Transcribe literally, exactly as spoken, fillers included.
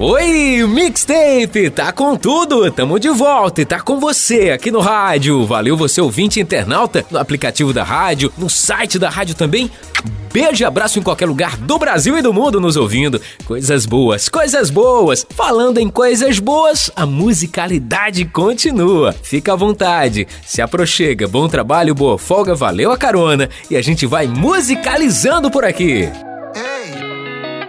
Oi, Mixtape, tá com tudo, tamo de volta e tá com você aqui no rádio. Valeu você ouvinte internauta, no aplicativo da rádio, no site da rádio também. Beijo e abraço em qualquer lugar do Brasil e do mundo nos ouvindo. Coisas boas, coisas boas. Falando em coisas boas, a musicalidade continua. Fica à vontade, se aproxega, bom trabalho, boa folga, valeu a carona e a gente vai musicalizando por aqui.